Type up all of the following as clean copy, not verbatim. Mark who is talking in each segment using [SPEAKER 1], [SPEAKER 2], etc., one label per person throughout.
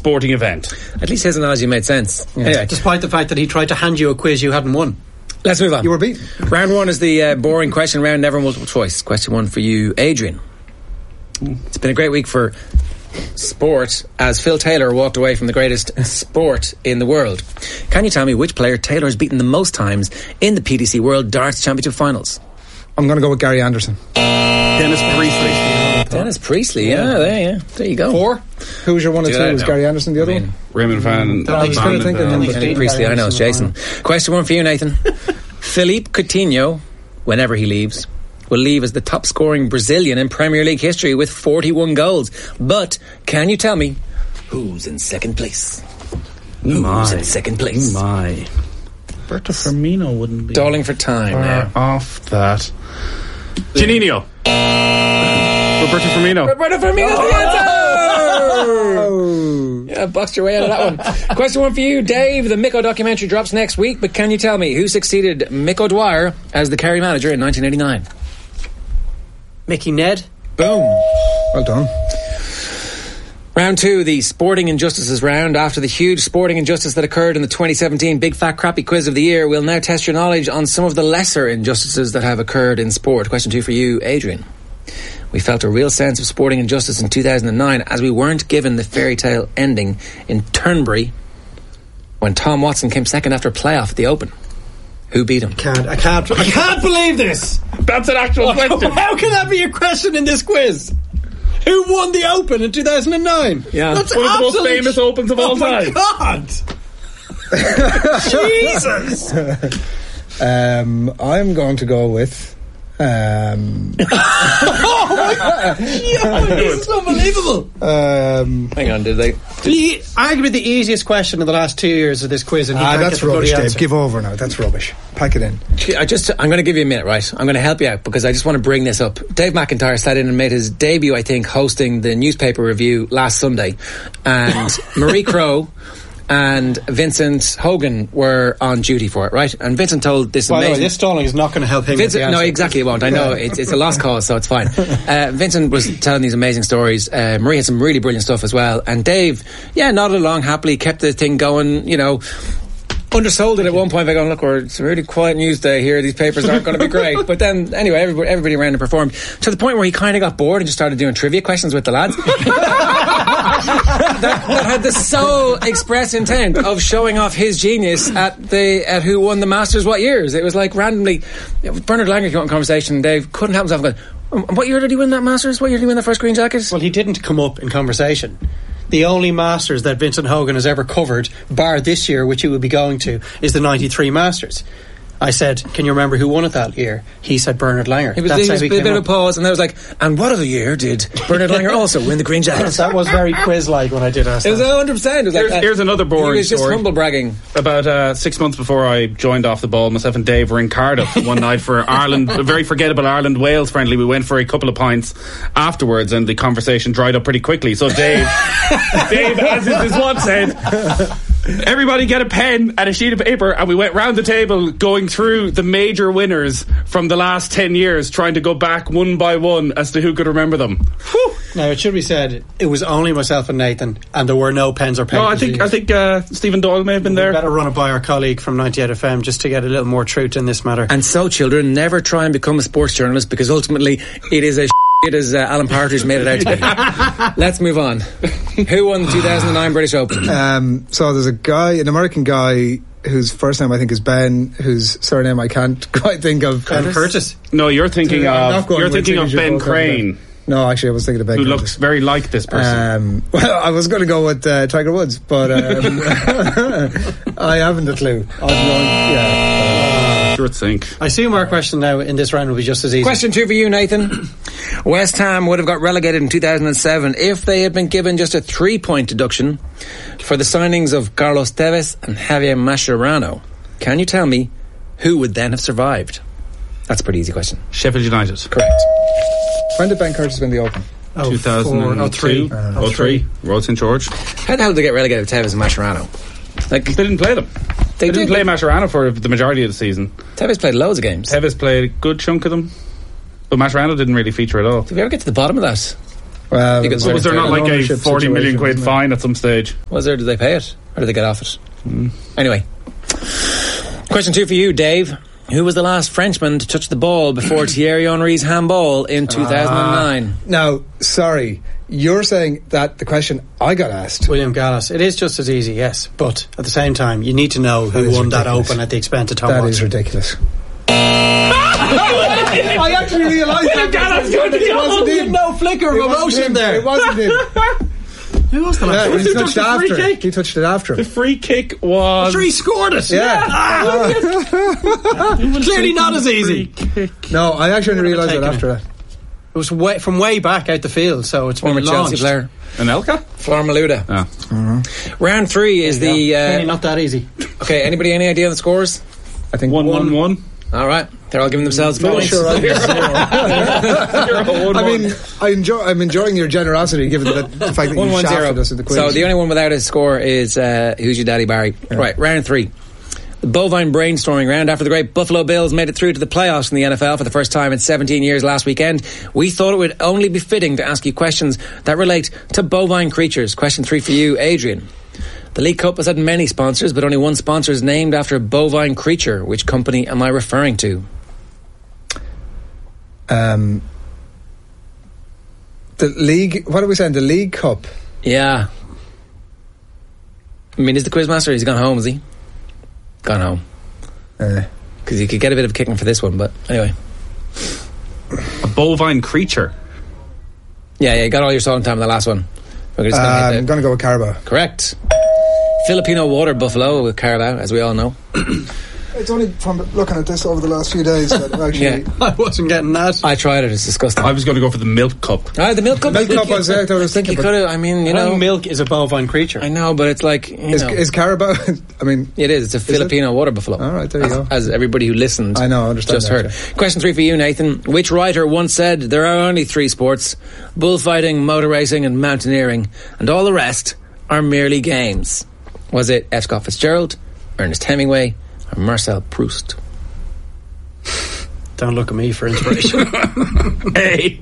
[SPEAKER 1] sporting event.
[SPEAKER 2] At least his analogy made sense.
[SPEAKER 3] Yeah.
[SPEAKER 2] Anyway,
[SPEAKER 3] Despite the fact that he tried to hand you a quiz you hadn't won.
[SPEAKER 2] let's move on.
[SPEAKER 3] You were beaten.
[SPEAKER 2] Round one is the boring question round, never multiple choice. Question one for you, Adrian. It's been a great week for sport as Phil Taylor walked away from the greatest sport in the world. Can you tell me which player Taylor has beaten the most times in the PDC World Darts Championship finals?
[SPEAKER 4] I'm going to go with Gary Anderson.
[SPEAKER 1] Dennis Priestley.
[SPEAKER 2] Dennis Priestley, there you go.
[SPEAKER 3] 4.
[SPEAKER 4] Who was your 1 and 2? Was Gary Anderson the other one?
[SPEAKER 1] Raymond Van.
[SPEAKER 4] I was kind of thinking him.
[SPEAKER 2] Priestley, I know, it's Jason. Question one for you, Nathan. Philippe Coutinho, whenever he leaves, will leave as the top scoring Brazilian in Premier League history with 41 goals. But can you tell me who's in second place? Who's in second place?
[SPEAKER 1] Roberto Firmino wouldn't be.
[SPEAKER 2] Stalling for time now.
[SPEAKER 1] Off that. Janino. Roberto Firmino.
[SPEAKER 2] Roberto Firmino's the answer! Yeah, boxed your way out of that one. Question one for you, Dave. The Mick documentary drops next week, but can you tell me who succeeded Mick O'Dwyer as the Kerry manager in 1989?
[SPEAKER 3] Mickey Ned.
[SPEAKER 2] Boom.
[SPEAKER 4] Well done.
[SPEAKER 2] Round two, the Sporting Injustices round. After the huge sporting injustice that occurred in the 2017 Big Fat Crappy Quiz of the Year, we'll now test your knowledge on some of the lesser injustices that have occurred in sport. Question two for you, Adrian. We felt a real sense of sporting injustice in 2009 as we weren't given the fairy tale ending in Turnberry when Tom Watson came second after a playoff at the Open. Who beat him?
[SPEAKER 3] I can't believe this.
[SPEAKER 1] That's an actual question.
[SPEAKER 3] How can that be a question in this quiz? Who won the Open in 2009?
[SPEAKER 2] Yeah.
[SPEAKER 3] That's
[SPEAKER 1] one of the most famous Opens of all time.
[SPEAKER 3] God. Jesus.
[SPEAKER 4] I'm going to go with
[SPEAKER 3] This is unbelievable.
[SPEAKER 2] Hang on, did they?
[SPEAKER 3] Arguably the easiest question in the last 2 years of this quiz, and
[SPEAKER 4] that's rubbish, Dave. Give over now. That's rubbish. Pack it in.
[SPEAKER 2] I'm going to give you a minute, right? I'm going to help you out because I just want to bring this up. Dave McIntyre sat in and made his debut, I think, hosting the newspaper review last Sunday, and Marie Crowe and Vincent Hogan were on duty for it, right? And Vincent told this
[SPEAKER 3] By the
[SPEAKER 2] amazing...
[SPEAKER 3] way, this stalling is not going to help him.
[SPEAKER 2] Vincent, no, exactly, it won't. I know it's a lost cause, so it's fine. Vincent was telling these amazing stories. Marie had some really brilliant stuff as well. And Dave, nodded along happily, kept the thing going, undersold it at one point by going, look, it's a really quiet news day here, these papers aren't going to be great. But then, anyway, everybody around and performed to the point where he kind of got bored and just started doing trivia questions with the lads. that had the sole express intent of showing off his genius at who won the Masters what years. It was like randomly, Bernard Langer came out in conversation and Dave couldn't help himself going, what year did he win that Masters? What year did he win the first green jacket?
[SPEAKER 3] Well, he didn't come up in conversation. The only Masters that Vincent Hogan has ever covered, bar this year, which he will be going to, is the 93 Masters. I said, can you remember who won it that year? He said Bernard Langer.
[SPEAKER 2] He was a bit of a pause, and I was like, and what other year did Bernard Langer also win the green jacket?
[SPEAKER 3] That was very quiz-like when I did ask
[SPEAKER 2] that. It was 100%. It was like,
[SPEAKER 1] here's another boring
[SPEAKER 2] he was just
[SPEAKER 1] story.
[SPEAKER 2] humble bragging.
[SPEAKER 1] About 6 months before I joined Off the Ball, myself and Dave were in Cardiff one night for Ireland, a very forgettable Ireland-Wales friendly. We went for a couple of pints afterwards, and the conversation dried up pretty quickly. So Dave, as his one said, everybody get a pen and a sheet of paper, and we went round the table going through the major winners from the last 10 years, trying to go back one by one as to who could remember them. Whew.
[SPEAKER 3] Now, it should be said, it was only myself and Nathan, and there were no pens or papers.
[SPEAKER 1] No, I think Stephen Doyle may have been there.
[SPEAKER 3] We better run it by our colleague from 98 FM just to get a little more truth in this matter.
[SPEAKER 2] And so, children, never try and become a sports journalist, because ultimately it is a it as Alan Partridge made it out to be. Let's move on. Who won the 2009 British Open?
[SPEAKER 4] So there's an American guy whose first name I think is Ben, whose surname I can't quite think of.
[SPEAKER 3] Ben Curtis?
[SPEAKER 1] No, you're thinking of Ben Crane.
[SPEAKER 4] No, actually I was thinking of Ben
[SPEAKER 1] who
[SPEAKER 4] Curtis.
[SPEAKER 1] Looks very like this person.
[SPEAKER 4] Well, I was going to go with Tiger Woods, but I haven't a clue.
[SPEAKER 1] Sure think.
[SPEAKER 3] I assume our question now in this round will be just as easy.
[SPEAKER 2] Question 2 for you, Nathan. West Ham would have got relegated in 2007 if they had been given just a 3-point deduction for the signings of Carlos Tevez and Javier Mascherano. Can you tell me who would then have survived? That's a pretty easy question.
[SPEAKER 1] Sheffield United.
[SPEAKER 2] Correct.
[SPEAKER 4] When did Ben Curtis win the Open?
[SPEAKER 1] 2003. 03. Road St George.
[SPEAKER 2] How the hell did they get relegated with Tevez and Mascherano?
[SPEAKER 1] They didn't play them. They didn't play Mascherano for the majority of the season.
[SPEAKER 2] Tevez played loads of games.
[SPEAKER 1] Tevez played a good chunk of them, but Mascherano didn't really feature at all.
[SPEAKER 2] Did we ever get to the bottom of that?
[SPEAKER 4] Well,
[SPEAKER 2] You can
[SPEAKER 1] So was there not like a
[SPEAKER 4] ownership
[SPEAKER 1] 40 million
[SPEAKER 4] situation,
[SPEAKER 1] quid
[SPEAKER 4] wasn't it?
[SPEAKER 1] fine at some stage?
[SPEAKER 2] Was there? Did they pay it? Or did they get off it? Anyway. Question 2 for you, Dave. Who was the last Frenchman to touch the ball before Thierry Henry's handball in 2009?
[SPEAKER 4] Now, sorry, you're saying that the question I got asked.
[SPEAKER 3] William Gallas. It is just as easy, yes. But at the same time, you need to know who
[SPEAKER 4] That is
[SPEAKER 3] won that
[SPEAKER 4] ridiculous.
[SPEAKER 3] Open at the expense of Tom
[SPEAKER 4] That
[SPEAKER 3] Watson.
[SPEAKER 4] is ridiculous. I actually realised that. It wasn't in.
[SPEAKER 3] No flicker
[SPEAKER 4] It wasn't in. It wasn't in.
[SPEAKER 3] Who was the
[SPEAKER 4] Yeah,
[SPEAKER 3] last?
[SPEAKER 4] he
[SPEAKER 1] Who
[SPEAKER 4] touched
[SPEAKER 1] took the free
[SPEAKER 4] after.
[SPEAKER 1] kick?
[SPEAKER 4] He touched it after
[SPEAKER 1] The
[SPEAKER 4] him.
[SPEAKER 1] free kick was...
[SPEAKER 3] He scored it.
[SPEAKER 4] Yeah.
[SPEAKER 3] Clearly not as easy.
[SPEAKER 4] No, I actually only realised that
[SPEAKER 3] taken
[SPEAKER 4] after that.
[SPEAKER 3] It was from way back out the field, so it's
[SPEAKER 2] Former
[SPEAKER 3] been
[SPEAKER 2] Chelsea
[SPEAKER 3] launched.
[SPEAKER 2] player.
[SPEAKER 1] Anelka?
[SPEAKER 2] Flor Maluda.
[SPEAKER 1] Oh.
[SPEAKER 2] Round 3 is
[SPEAKER 3] Really
[SPEAKER 2] the...
[SPEAKER 3] not that easy.
[SPEAKER 2] Okay, anybody any idea on the scores?
[SPEAKER 4] I think
[SPEAKER 1] 1-1-1.
[SPEAKER 2] All right. They're all giving themselves
[SPEAKER 4] Pretty
[SPEAKER 2] points.
[SPEAKER 4] sure I
[SPEAKER 1] I
[SPEAKER 4] mean, I'm enjoying your generosity, given the fact that you
[SPEAKER 2] 1-1-0.
[SPEAKER 4] shafted us in the quiz.
[SPEAKER 2] So the only one without a score is Who's Your Daddy, Barry. Right, round 3. The bovine brainstorming round after the great Buffalo Bills made it through to the playoffs in the NFL for the first time in 17 years last weekend. We thought it would only be fitting to ask you questions that relate to bovine creatures. Question 3 for you, Adrian. The League Cup has had many sponsors, but only one sponsor is named after a bovine creature. Which company am I referring to?
[SPEAKER 4] The league. What are we saying? The League Cup.
[SPEAKER 2] Yeah. I mean, is the quizmaster? He's gone home, is he? Gone home. Because you could get a bit of kicking for this one, but anyway.
[SPEAKER 1] A bovine creature.
[SPEAKER 2] Yeah, you got all your song time in the last one. We're just gonna hit
[SPEAKER 4] I'm
[SPEAKER 2] the-
[SPEAKER 4] going to go with Carabao.
[SPEAKER 2] Correct. Filipino water buffalo with Carabao, as we all know.
[SPEAKER 4] It's only from looking at this over the last few days that actually.
[SPEAKER 2] Yeah.
[SPEAKER 3] I wasn't getting that.
[SPEAKER 2] I tried it, it's disgusting.
[SPEAKER 1] I was going to go for the milk cup.
[SPEAKER 2] The milk cup.
[SPEAKER 4] Milk cup was there. I was
[SPEAKER 2] think you
[SPEAKER 4] thinking.
[SPEAKER 2] could have, I mean, you
[SPEAKER 3] I know
[SPEAKER 2] know.
[SPEAKER 3] milk is a bovine creature.
[SPEAKER 2] I know, but it's like, you know.
[SPEAKER 4] Is Carabao? I mean,
[SPEAKER 2] It is. It's a Filipino water buffalo.
[SPEAKER 4] All right, there you go.
[SPEAKER 2] As everybody who listened
[SPEAKER 4] I know, I understand
[SPEAKER 2] just
[SPEAKER 4] that,
[SPEAKER 2] heard. Question 3 for you, Nathan. Which writer once said there are only 3 sports: bullfighting, motor racing, and mountaineering, and all the rest are merely games? Was it F. Scott Fitzgerald, Ernest Hemingway, or Marcel Proust?
[SPEAKER 3] Don't look at me for inspiration.
[SPEAKER 1] Hey!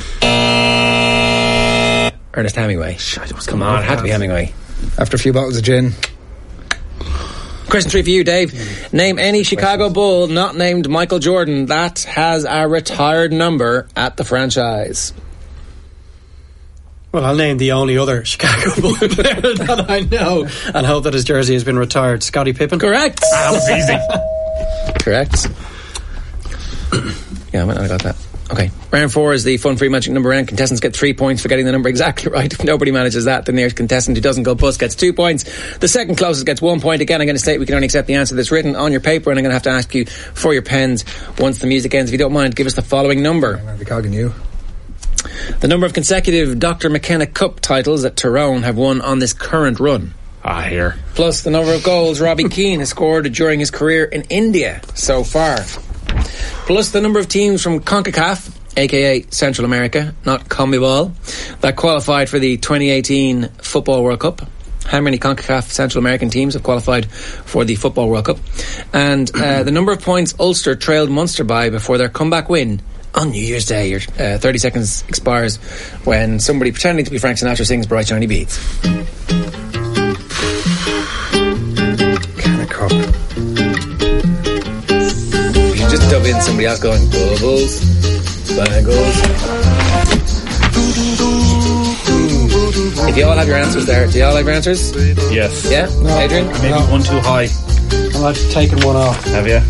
[SPEAKER 2] Ernest Hemingway. Come on, it had to be Hemingway.
[SPEAKER 4] after a few bottles of gin.
[SPEAKER 2] Question 3 for you, Dave. Name any Chicago Bull not named Michael Jordan that has a retired number at the franchise.
[SPEAKER 3] Well, I'll name the only other Chicago Bull player that I know and hope that his jersey has been retired. Scottie Pippen.
[SPEAKER 2] Correct.
[SPEAKER 1] That was easy.
[SPEAKER 2] Correct. Yeah, I got that. Okay. Round 4 is the fun free magic number round. Contestants get 3 points for getting the number exactly right. If nobody manages that, the nearest contestant who doesn't go bust gets 2 points. The second closest gets 1 point. Again, I'm going to state we can only accept the answer that's written on your paper, and I'm going to have to ask you for your pens once the music ends. If you don't mind, give us the following number.
[SPEAKER 4] I'm going to be cogging you.
[SPEAKER 2] The number of consecutive Dr. McKenna Cup titles that Tyrone have won on this current run.
[SPEAKER 1] Here.
[SPEAKER 2] Plus the number of goals Robbie Keane has scored during his career in India so far. Plus the number of teams from CONCACAF, aka Central America, not CONMEBOL, that qualified for the 2018 Football World Cup. How many CONCACAF Central American teams have qualified for the Football World Cup? And the number of points Ulster trailed Munster by before their comeback win on New Year's Day. Your 30 seconds expires when somebody pretending to be Frank Sinatra sings Bright Shiny Beads.
[SPEAKER 4] Cup.
[SPEAKER 2] You should just dub in somebody else going, bubbles, bangles. If you all have your answers there, do you all have your answers?
[SPEAKER 1] Yes.
[SPEAKER 2] Yeah? Adrian?
[SPEAKER 1] Maybe one too high.
[SPEAKER 3] I'm taking one off.
[SPEAKER 1] Have you?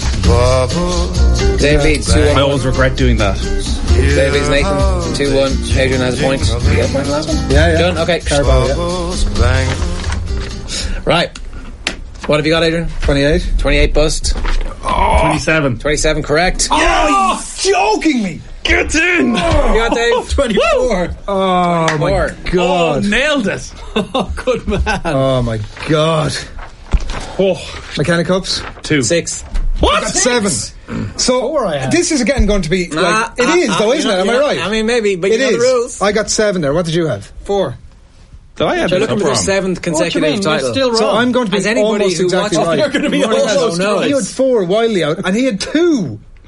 [SPEAKER 2] Dave leads
[SPEAKER 1] I
[SPEAKER 2] 2-1.
[SPEAKER 1] always regret doing that.
[SPEAKER 2] Dave leads Nathan 2-1. Adrian has a point. Did you get a point in the last one?
[SPEAKER 4] Yeah.
[SPEAKER 2] Done? Okay.
[SPEAKER 4] Carabao, yeah.
[SPEAKER 2] Right. What have you got, Adrian?
[SPEAKER 4] 28.
[SPEAKER 2] 28 bust.
[SPEAKER 1] 27.
[SPEAKER 2] 27 correct.
[SPEAKER 4] Oh, joking me!
[SPEAKER 1] Get in!
[SPEAKER 2] You got Dave?
[SPEAKER 3] 24.
[SPEAKER 4] Oh my
[SPEAKER 2] 24.
[SPEAKER 4] god!
[SPEAKER 1] Nailed it.
[SPEAKER 3] Oh, good man.
[SPEAKER 4] Oh my god!
[SPEAKER 1] Oh,
[SPEAKER 4] McKenna Cups.
[SPEAKER 1] 2.
[SPEAKER 2] 6.
[SPEAKER 1] What?
[SPEAKER 4] 7. So
[SPEAKER 3] Four I have.
[SPEAKER 4] this is again going to be like it is though, isn't it? Am I right?
[SPEAKER 2] I mean, maybe, but
[SPEAKER 4] it
[SPEAKER 2] you know
[SPEAKER 4] is.
[SPEAKER 2] the rules.
[SPEAKER 4] I got 7 there. What did you have?
[SPEAKER 3] 4.
[SPEAKER 1] Did I have
[SPEAKER 2] They're
[SPEAKER 1] this
[SPEAKER 2] looking
[SPEAKER 1] up
[SPEAKER 2] for their
[SPEAKER 1] wrong?
[SPEAKER 2] 7th consecutive
[SPEAKER 3] What do you mean? You're
[SPEAKER 2] title.
[SPEAKER 3] still wrong.
[SPEAKER 4] So I'm going to be
[SPEAKER 2] As anybody
[SPEAKER 4] almost
[SPEAKER 2] who
[SPEAKER 4] exactly
[SPEAKER 2] watched-
[SPEAKER 4] right.
[SPEAKER 3] You're going to be
[SPEAKER 2] More or less,
[SPEAKER 3] almost
[SPEAKER 2] I don't know.
[SPEAKER 3] right.
[SPEAKER 4] You had 4 wildly out, and he had 2.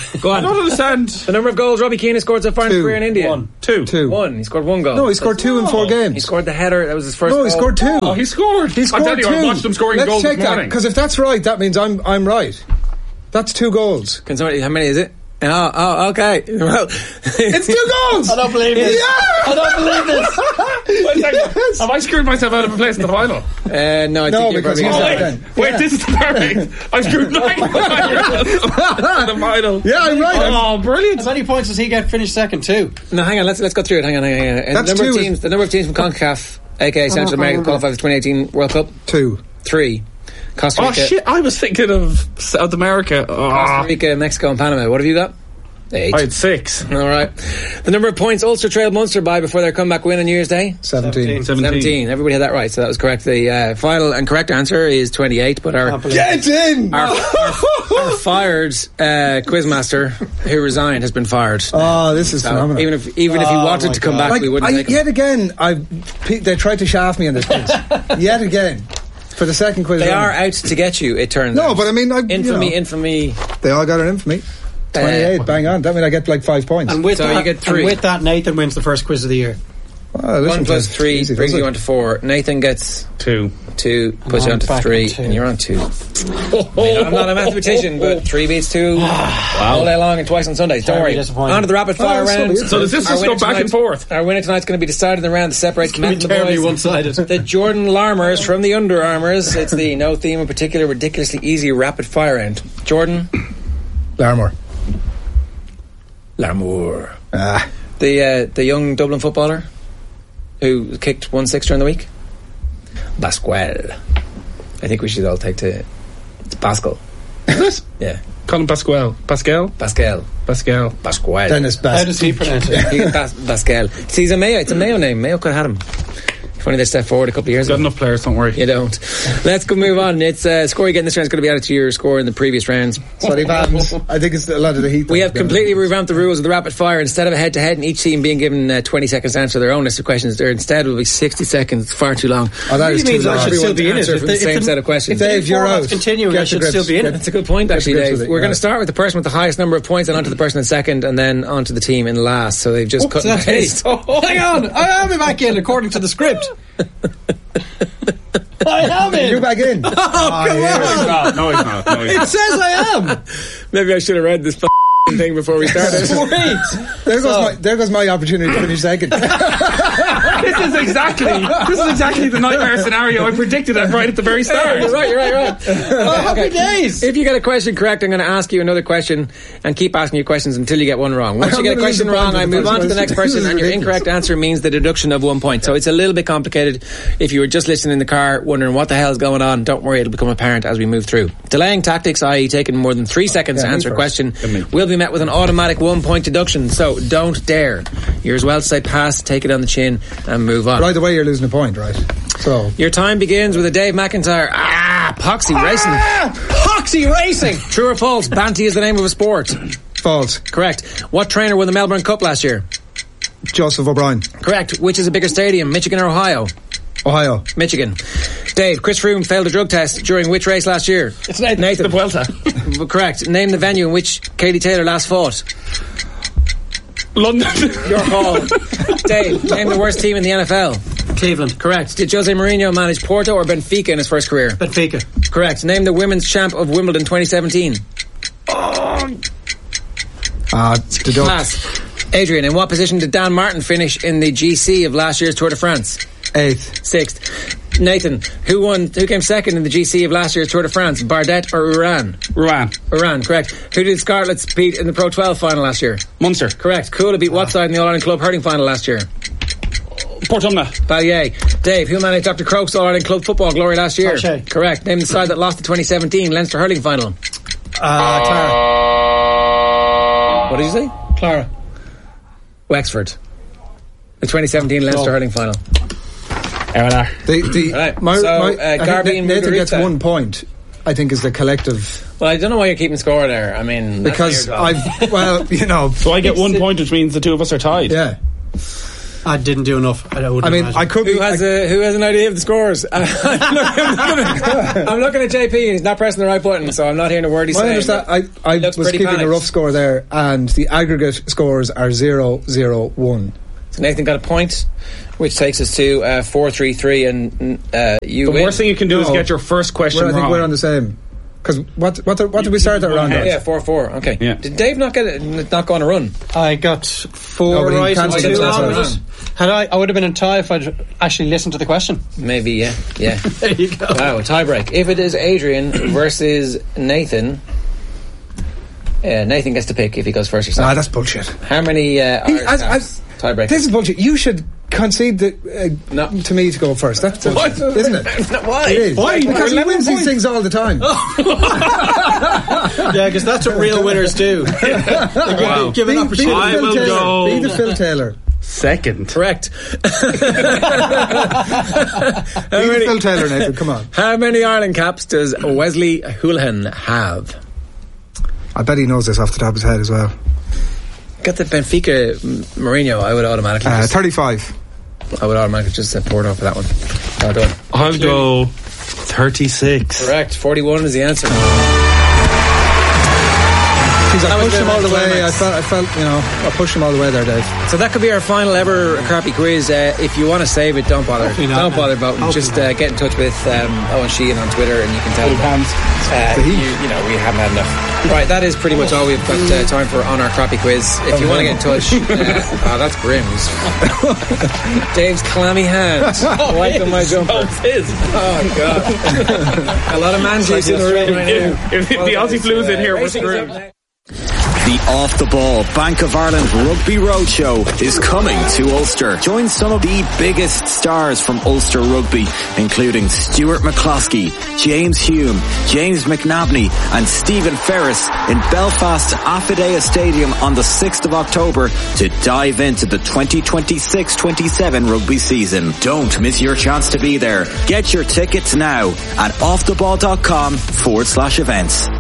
[SPEAKER 2] Go
[SPEAKER 1] I
[SPEAKER 2] on.
[SPEAKER 1] don't understand.
[SPEAKER 2] The number of goals Robbie Keane has scored so far in his
[SPEAKER 4] 2.
[SPEAKER 2] career in India.
[SPEAKER 3] 1.
[SPEAKER 1] 2.
[SPEAKER 4] 2.
[SPEAKER 2] 1. He scored 1 goal.
[SPEAKER 4] No, he scored 2 in 4 games.
[SPEAKER 2] He scored the header. That was his first
[SPEAKER 4] No,
[SPEAKER 2] goal.
[SPEAKER 4] he scored 2.
[SPEAKER 1] Oh, he scored.
[SPEAKER 4] He scored
[SPEAKER 1] I tell you,
[SPEAKER 4] 2.
[SPEAKER 1] I watched him scoring
[SPEAKER 4] Let's
[SPEAKER 1] goals
[SPEAKER 4] check
[SPEAKER 1] this
[SPEAKER 4] that,
[SPEAKER 1] morning.
[SPEAKER 4] because if that's right, that means I'm right. That's 2 goals.
[SPEAKER 2] Can somebody, how many is it? Oh, okay. Well,
[SPEAKER 4] It's 2 goals.
[SPEAKER 3] I don't believe this.
[SPEAKER 4] Yeah!
[SPEAKER 3] I don't believe this.
[SPEAKER 1] Wait a second.
[SPEAKER 4] Yes.
[SPEAKER 1] Have I screwed myself out of a place in the final?
[SPEAKER 2] no, I
[SPEAKER 4] No,
[SPEAKER 2] think you're
[SPEAKER 4] because
[SPEAKER 2] probably
[SPEAKER 4] he's
[SPEAKER 1] Oh,
[SPEAKER 4] not
[SPEAKER 1] wait,
[SPEAKER 4] then.
[SPEAKER 1] wait,
[SPEAKER 4] Yeah.
[SPEAKER 1] this is perfect. I screwed 9 in the final.
[SPEAKER 4] Yeah, I'm right.
[SPEAKER 1] Oh, brilliant.
[SPEAKER 3] How many points does he get finished second too?
[SPEAKER 2] No, hang on. Let's go through it. Hang on. And
[SPEAKER 4] That's
[SPEAKER 2] the number of
[SPEAKER 4] 2
[SPEAKER 2] teams. The number of teams from CONCACAF, aka Central America, qualified for the 2018 World Cup.
[SPEAKER 4] 2.
[SPEAKER 2] 3. Costa
[SPEAKER 1] Oh,
[SPEAKER 2] Rica,
[SPEAKER 1] shit. I was thinking of South America.
[SPEAKER 2] Costa
[SPEAKER 1] Oh,
[SPEAKER 2] Rica, Mexico, and Panama. What have you got? 8.
[SPEAKER 1] I had 6.
[SPEAKER 2] All right. The number of points Ulster trailed Munster by before their comeback win on New Year's Day?
[SPEAKER 4] 17.
[SPEAKER 2] 17. Everybody had that right, so that was correct. The final and correct answer is 28, but our
[SPEAKER 4] Get in!
[SPEAKER 2] our fired quizmaster who resigned has been fired.
[SPEAKER 4] Oh, this is
[SPEAKER 2] So
[SPEAKER 4] phenomenal.
[SPEAKER 2] even if he wanted
[SPEAKER 3] my
[SPEAKER 2] to come
[SPEAKER 3] God.
[SPEAKER 2] back, we wouldn't take him.
[SPEAKER 4] Yet again, they tried to shaft me in this quiz. Yet again. For the second quiz.
[SPEAKER 2] They
[SPEAKER 4] running.
[SPEAKER 2] are out to get you, it turns out.
[SPEAKER 4] No, but I mean,
[SPEAKER 2] Infamy.
[SPEAKER 4] they all got an infamy. 28, bang on. That means I get like 5 points.
[SPEAKER 3] And with
[SPEAKER 2] So
[SPEAKER 3] that,
[SPEAKER 2] you get 3.
[SPEAKER 3] And with that, Nathan wins the first quiz of the year.
[SPEAKER 4] Well,
[SPEAKER 2] 1 plus 3
[SPEAKER 4] easy,
[SPEAKER 2] brings
[SPEAKER 4] does
[SPEAKER 2] you
[SPEAKER 4] it?
[SPEAKER 2] on to 4. Nathan gets
[SPEAKER 1] 2.
[SPEAKER 2] 2, puts you
[SPEAKER 3] I'm
[SPEAKER 2] on to
[SPEAKER 3] back
[SPEAKER 2] 3,
[SPEAKER 3] on 2.
[SPEAKER 2] and you're on 2. I'm not a mathematician, but 3 beats 2 all day long and twice on Sundays. Don't
[SPEAKER 3] Very
[SPEAKER 2] worry.
[SPEAKER 3] disappointing.
[SPEAKER 2] On to the rapid fire
[SPEAKER 4] Oh,
[SPEAKER 2] round.
[SPEAKER 4] so
[SPEAKER 1] does this
[SPEAKER 2] Our
[SPEAKER 1] just
[SPEAKER 2] winner
[SPEAKER 1] go back and
[SPEAKER 2] tonight-
[SPEAKER 1] forth?
[SPEAKER 2] Our winner tonight's going to be decided in the round that separates the men and the
[SPEAKER 3] Terribly
[SPEAKER 2] boys.
[SPEAKER 3] one-sided.
[SPEAKER 2] The Jordan Larmers from the Under Armours. It's the no theme in particular, ridiculously easy rapid fire round. Jordan
[SPEAKER 4] Larmore.
[SPEAKER 2] Larmour.
[SPEAKER 4] The
[SPEAKER 2] The young Dublin footballer who kicked 1-6 during the week. Pascual. I think we should all take to Pascal. Yeah.
[SPEAKER 1] Colin Pascal. Pascal?
[SPEAKER 2] Pascal.
[SPEAKER 1] Pascal.
[SPEAKER 2] Pascual.
[SPEAKER 4] Dennis
[SPEAKER 3] How
[SPEAKER 4] Best.
[SPEAKER 3] does he pronounce it?
[SPEAKER 2] Pascal. See, he's a Mayo. It's a Mayo name. Mayo could have had him. Funny they stepped forward a couple of years
[SPEAKER 1] Got
[SPEAKER 2] ago.
[SPEAKER 1] enough players, don't worry.
[SPEAKER 2] You don't. Let's go move on. It's score you get in this round is going to be added to your score in the previous rounds.
[SPEAKER 4] Sorry, Vans. I think it's a lot of the heat.
[SPEAKER 2] We have completely revamped the rules of the rapid fire. Instead of a head-to-head and each team being given 20 seconds to answer their own list of questions, there instead will be 60 seconds. It's far too long.
[SPEAKER 4] Oh, that is
[SPEAKER 3] Really means
[SPEAKER 4] too
[SPEAKER 3] I
[SPEAKER 4] long.
[SPEAKER 3] should still
[SPEAKER 2] Everyone
[SPEAKER 3] be in it.
[SPEAKER 2] answer from the same set of questions.
[SPEAKER 4] Dave, you're
[SPEAKER 3] Format's
[SPEAKER 4] out.
[SPEAKER 3] continuing,
[SPEAKER 4] Get
[SPEAKER 3] I
[SPEAKER 4] to
[SPEAKER 3] should
[SPEAKER 4] grips.
[SPEAKER 3] still be in it.
[SPEAKER 2] That's a good point, actually,
[SPEAKER 4] grips
[SPEAKER 2] Dave.
[SPEAKER 4] with it,
[SPEAKER 2] We're
[SPEAKER 4] yeah.
[SPEAKER 2] going to start with the person with the highest number of points and onto the person in second, and then onto the team in last. So they've just cut
[SPEAKER 3] So
[SPEAKER 2] and
[SPEAKER 3] that's me.
[SPEAKER 2] paste.
[SPEAKER 3] Hang on, I am back in according to the script. I am in.
[SPEAKER 4] You back in.
[SPEAKER 1] No, he's not. No, he's not. No, he's
[SPEAKER 3] It
[SPEAKER 1] not.
[SPEAKER 3] says I am.
[SPEAKER 2] Maybe I should have read this thing before we started.
[SPEAKER 3] Wait.
[SPEAKER 4] There goes my opportunity to finish second.
[SPEAKER 1] This is exactly the nightmare scenario I predicted it right at the very start.
[SPEAKER 2] You're right.
[SPEAKER 3] Happy days.
[SPEAKER 2] If you get a question correct, I'm going to ask you another question and keep asking you questions until you get one wrong. Once you get a question wrong, I move on to the next person, and your incorrect answer means the deduction of 1 point. So it's a little bit complicated. If you were just listening in the car wondering what the hell is going on, don't worry, it'll become apparent as we move through. Delaying tactics, i.e. taking more than 3 seconds to
[SPEAKER 4] me
[SPEAKER 2] answer a
[SPEAKER 4] first.
[SPEAKER 2] question, will be met with an automatic 1 point deduction. So don't dare. You're as well to say pass, take it on the chin, and move on.
[SPEAKER 4] Right away, you're losing a point, right? So
[SPEAKER 2] Your time begins with a Dave McIntyre. Poxy Racing.
[SPEAKER 3] Poxy Racing.
[SPEAKER 2] True or false? Banty is the name of a sport.
[SPEAKER 4] false.
[SPEAKER 2] Correct. What trainer won the Melbourne Cup last year?
[SPEAKER 4] Joseph O'Brien.
[SPEAKER 2] Correct. Which is a bigger stadium, Michigan or Ohio?
[SPEAKER 4] Ohio.
[SPEAKER 2] Michigan. Dave, Chris Froome failed a drug test during which race last year?
[SPEAKER 3] It's Nathan.
[SPEAKER 2] Nathan.
[SPEAKER 1] The Vuelta.
[SPEAKER 2] Correct. Name the venue in which Katie Taylor last fought.
[SPEAKER 1] London.
[SPEAKER 2] Your call. Dave, name the worst team in the NFL.
[SPEAKER 3] Cleveland.
[SPEAKER 2] Correct. Did Jose Mourinho manage Porto or Benfica in his first career?
[SPEAKER 3] Benfica.
[SPEAKER 2] Correct. Name the women's champ of Wimbledon 2017.
[SPEAKER 4] The Duck.
[SPEAKER 2] Pass. Adrian, in what position did Dan Martin finish in the GC of last year's Tour de France?
[SPEAKER 4] 8th.
[SPEAKER 2] 6th. Nathan, who came second in the GC of last year's Tour de France? Bardet or Uran? Uran, correct. Who did Scarlets beat in the Pro 12 final last year?
[SPEAKER 1] Munster.
[SPEAKER 2] Correct. Kula beat what side in the All-Ireland Club hurling final last year?
[SPEAKER 1] Portumna.
[SPEAKER 2] Ballier. Dave, who managed Dr. Croak's All-Ireland Club football glory last year?
[SPEAKER 3] O'Shea.
[SPEAKER 2] Correct. Name the side that lost the 2017 Leinster hurling final.
[SPEAKER 3] Clara.
[SPEAKER 2] What did you say?
[SPEAKER 3] Clara.
[SPEAKER 2] Wexford. The 2017 Leinster hurling final.
[SPEAKER 1] There we are.
[SPEAKER 2] Right.
[SPEAKER 4] I think
[SPEAKER 2] Garvey and
[SPEAKER 4] Nathan gets
[SPEAKER 2] Muguruza.
[SPEAKER 4] 1 point. I think is the collective
[SPEAKER 2] Well, I don't know why you're keeping score there. I mean,
[SPEAKER 4] because
[SPEAKER 2] that's not your job.
[SPEAKER 4] So I get
[SPEAKER 1] 1 point, which means the two of us are tied.
[SPEAKER 4] yeah.
[SPEAKER 3] I didn't do enough. I
[SPEAKER 4] mean, I could be.
[SPEAKER 2] Who has an idea of the scores? I'm looking at JP and he's not pressing the right button, so I'm not hearing a word he's saying.
[SPEAKER 4] I was keeping a rough score there, and the aggregate scores are 0-0-1.
[SPEAKER 2] So Nathan got a point, which takes us to 4-3-3, and you
[SPEAKER 1] The
[SPEAKER 2] win.
[SPEAKER 1] worst thing you can do is get your first question wrong.
[SPEAKER 4] I think we're on the same. Because what did we start that round at?
[SPEAKER 2] Yeah, 4-4. Okay.
[SPEAKER 1] Yeah.
[SPEAKER 2] Did Dave not go on a run?
[SPEAKER 3] I got 4
[SPEAKER 4] but he
[SPEAKER 3] right and
[SPEAKER 4] cancelled
[SPEAKER 3] 2
[SPEAKER 4] it last
[SPEAKER 3] wrong.
[SPEAKER 4] round.
[SPEAKER 3] I would have been in tie if I'd actually listened to the question.
[SPEAKER 2] Maybe, yeah.
[SPEAKER 3] There you go.
[SPEAKER 2] Wow, a tie break. If it is Adrian versus Nathan, Nathan gets to pick if he goes first or second.
[SPEAKER 4] That's bullshit.
[SPEAKER 2] How many tie break?
[SPEAKER 4] This is bullshit. You should concede to me to go first. That's bullshit, isn't it?
[SPEAKER 2] Why?
[SPEAKER 4] It is.
[SPEAKER 1] Why?
[SPEAKER 4] Because he wins these things all the time.
[SPEAKER 3] Yeah, because that's what real winners do.
[SPEAKER 1] Wow.
[SPEAKER 3] Give an opportunity.
[SPEAKER 1] I will go.
[SPEAKER 4] Be the Phil Taylor.
[SPEAKER 1] Second.
[SPEAKER 2] Correct.
[SPEAKER 4] Be the Phil Taylor, Nathan. Come on.
[SPEAKER 2] How many Ireland caps does Wesley Houlihan have?
[SPEAKER 4] I bet he knows this off the top of his head as well.
[SPEAKER 2] Got the Benfica Mourinho. I would automatically
[SPEAKER 4] 35.
[SPEAKER 2] I would automatically just say Porto for that one. Well done.
[SPEAKER 1] I'll go 36.
[SPEAKER 2] Correct. 41 is the answer.
[SPEAKER 4] Jeez, I
[SPEAKER 2] That was
[SPEAKER 4] pushed
[SPEAKER 2] a
[SPEAKER 4] him
[SPEAKER 2] bit
[SPEAKER 4] all the
[SPEAKER 2] of a
[SPEAKER 4] way. I
[SPEAKER 2] climax.
[SPEAKER 4] felt, I pushed him all the way there, Dave.
[SPEAKER 2] So that could be our final ever crappy quiz. If you want to save it, don't bother. Don't bother voting. Just get in touch with Owen Sheehan on Twitter, and you can tell him. We haven't had enough. Right, that is pretty much all we've got time for on our crappy quiz. If you want to get in touch, that's Grimms. Dave's clammy hands wiping my jumper. Oh God! A lot of man juice in the room right now.
[SPEAKER 1] If the Aussie Blues in here, we're screwed.
[SPEAKER 5] The Off the Ball Bank of Ireland Rugby Roadshow is coming to Ulster. Join some of the biggest stars from Ulster Rugby, including Stuart McCloskey, James Hume, James McNabney and Stephen Ferris in Belfast's Affidea Stadium on the 6th of October to dive into the 2026-27 rugby season. Don't miss your chance to be there. Get your tickets now at offtheball.com/events.